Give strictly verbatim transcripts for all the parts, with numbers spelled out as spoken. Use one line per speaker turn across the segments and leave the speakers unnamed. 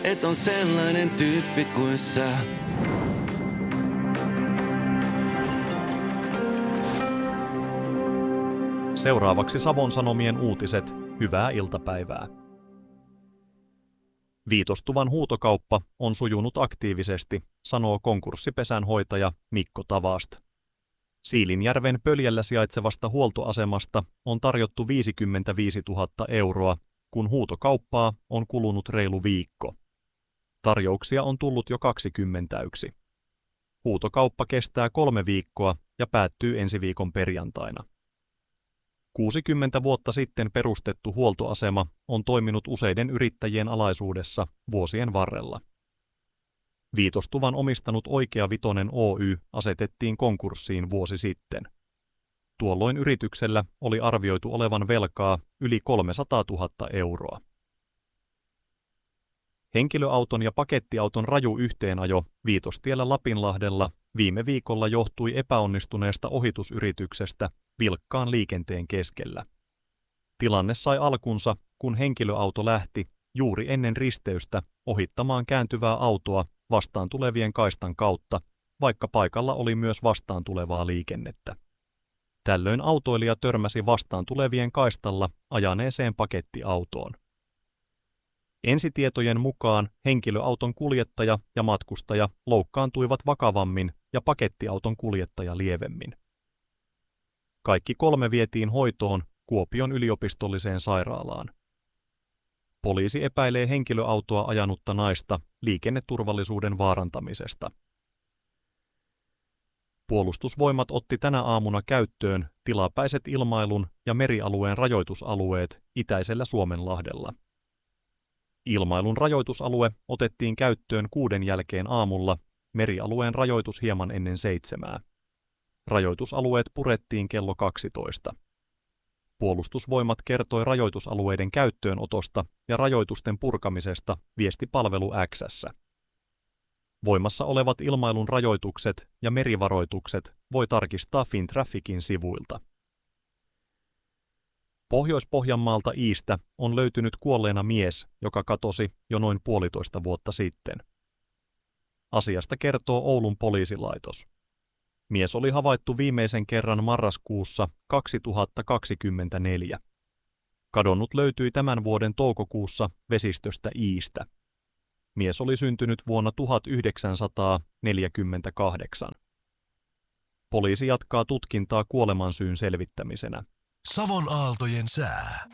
et on sellainen tyyppi kuin sä.
Seuraavaksi Savon Sanomien uutiset. Hyvää iltapäivää. Viitostuvan huutokauppa on sujunut aktiivisesti, sanoo konkurssipesän hoitaja Mikko Tavast. Siilinjärven Pöljällä sijaitsevasta huoltoasemasta on tarjottu viisikymmentäviisituhatta euroa, kun huutokauppaa on kulunut reilu viikko. Tarjouksia on tullut jo kaksikymmentäyksi. Huutokauppa kestää kolme viikkoa ja päättyy ensi viikon perjantaina. kuusikymmentä vuotta sitten perustettu huoltoasema on toiminut useiden yrittäjien alaisuudessa vuosien varrella. Viitostuvan omistanut Oikea Vitonen Oy asetettiin konkurssiin vuosi sitten. Tuolloin yrityksellä oli arvioitu olevan velkaa yli kolmesataatuhatta euroa. Henkilöauton ja pakettiauton raju yhteenajo Viitostiellä Lapinlahdella viime viikolla johtui epäonnistuneesta ohitusyrityksestä vilkkaan liikenteen keskellä. Tilanne sai alkunsa, kun henkilöauto lähti juuri ennen risteystä ohittamaan kääntyvää autoa vastaan tulevien kaistan kautta, vaikka paikalla oli myös vastaan tulevaa liikennettä. Tällöin autoilija törmäsi vastaan tulevien kaistalla ajaneeseen pakettiautoon. Ensitietojen mukaan henkilöauton kuljettaja ja matkustaja loukkaantuivat vakavammin ja pakettiauton kuljettaja lievemmin. Kaikki kolme vietiin hoitoon Kuopion yliopistolliseen sairaalaan. Poliisi epäilee henkilöautoa ajanutta naista liikenneturvallisuuden vaarantamisesta. Puolustusvoimat otti tänä aamuna käyttöön tilapäiset ilmailun ja merialueen rajoitusalueet itäisellä Suomenlahdella. Ilmailun rajoitusalue otettiin käyttöön kuuden jälkeen aamulla, merialueen rajoitus hieman ennen seitsemää. Rajoitusalueet purettiin kello kaksitoista. Puolustusvoimat kertoi rajoitusalueiden käyttöönotosta ja rajoitusten purkamisesta viestipalvelu X:ssä. Voimassa olevat ilmailun rajoitukset ja merivaroitukset voi tarkistaa Fintrafficin sivuilta. Pohjois-Pohjanmaalta Iistä on löytynyt kuolleena mies, joka katosi jo noin puolitoista vuotta sitten. Asiasta kertoo Oulun poliisilaitos. Mies oli havaittu viimeisen kerran marraskuussa kaksituhattakaksikymmentäneljä. Kadonnut löytyi tämän vuoden toukokuussa vesistöstä Iistä. Mies oli syntynyt vuonna tuhatyhdeksänsataaneljäkymmentäkahdeksan. Poliisi jatkaa tutkintaa kuolemansyyn selvittämisenä.
Savon aaltojen sää.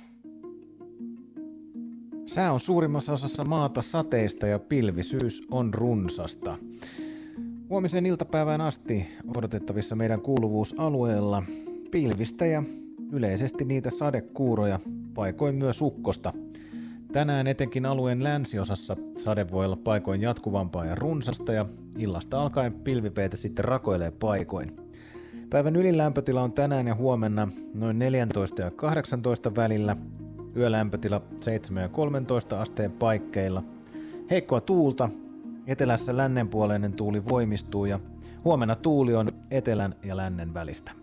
Sää on suurimmassa osassa maata sateista ja pilvisyys on runsasta. Huomiseen iltapäivään asti odotettavissa meidän kuuluvuusalueella pilvistä ja yleisesti niitä sadekuuroja, paikoin myös ukkosta. Tänään etenkin alueen länsiosassa sade voi olla paikoin jatkuvampaa ja runsasta ja illasta alkaen pilvipeitä sitten rakoilee paikoin. Päivän ylilämpötila on tänään ja huomenna noin neljätoista ja kahdeksantoista välillä, yölämpötila seitsemän ja kolmetoista asteen paikkeilla. Heikkoa tuulta, etelässä lännenpuoleinen tuuli voimistuu ja huomenna tuuli on etelän ja lännen välistä.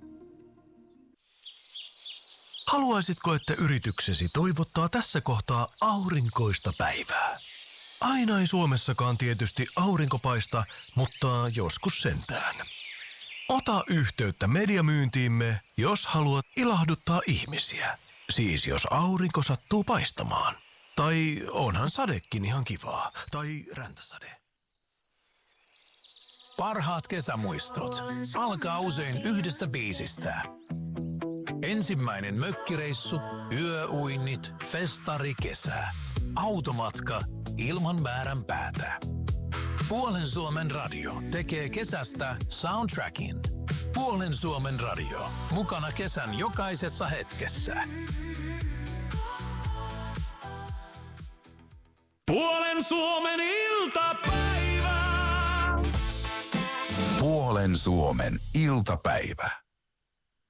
Haluaisitko, että yrityksesi toivottaa tässä kohtaa aurinkoista päivää? Aina ei Suomessakaan tietysti aurinko paista, mutta joskus sentään. Ota yhteyttä mediamyyntiimme, jos haluat ilahduttaa ihmisiä. Siis jos aurinko sattuu paistamaan. Tai onhan sadekin ihan kivaa. Tai räntäsade.
Parhaat kesämuistot alkaa usein yhdestä biisistä. Ensimmäinen mökkireissu, yöuinnit, festari, kesä. Automatka ilman määrän päätä. Puolen Suomen radio tekee kesästä soundtrackin. Puolen Suomen radio. Mukana kesän jokaisessa hetkessä.
Puolen Suomen iltapäivä!
Puolen Suomen iltapäivä.